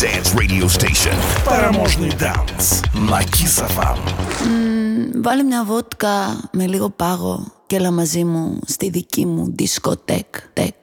dance radio station. Παραμονή Dance на Kiss FM. Βάλε μια βότκα με λίγο πάγο και έλα μαζί μου στη δική μου δισκοτέκ.